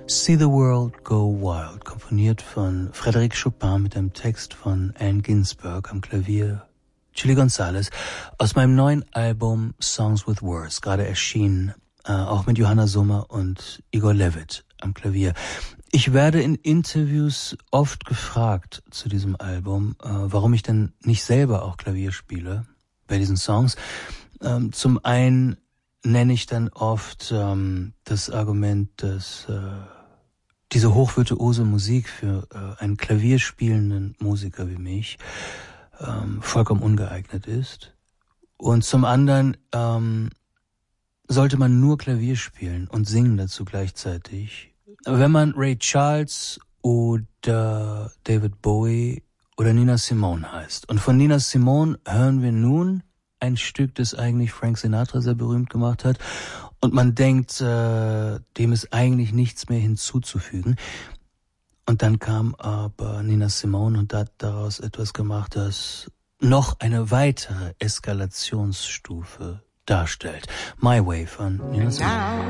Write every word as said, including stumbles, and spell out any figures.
See the World Go Wild, komponiert von Frédéric Chopin mit dem Text von Allen Ginsberg, am Klavier Chilly Gonzales, aus meinem neuen Album Songs with Words, gerade erschienen, äh, auch mit Johanna Sommer und Igor Levit am Klavier. Ich werde in Interviews oft gefragt zu diesem Album, äh, warum ich denn nicht selber auch Klavier spiele bei diesen Songs. Ähm, zum einen nenne ich dann oft ähm, das Argument, dass äh, diese hochvirtuose Musik für äh, einen klavierspielenden Musiker wie mich ähm, vollkommen ungeeignet ist. Und zum anderen ähm, sollte man nur Klavier spielen und singen dazu gleichzeitig. Wenn man Ray Charles oder David Bowie oder Nina Simone heißt. Und von Nina Simone hören wir nun ein Stück, das eigentlich Frank Sinatra sehr berühmt gemacht hat. Und man denkt, äh, dem ist eigentlich nichts mehr hinzuzufügen. Und dann kam aber Nina Simone und hat daraus etwas gemacht, das noch eine weitere Eskalationsstufe darstellt. My Way von Nina Simone.